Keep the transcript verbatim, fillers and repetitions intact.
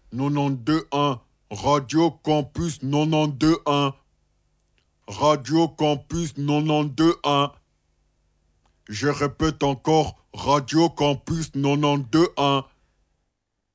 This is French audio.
quatre-vingt-douze un. Radio Campus quatre-vingt-douze un. Radio Campus quatre-vingt-douze un. Je répète encore, Radio Campus quatre-vingt-douze un.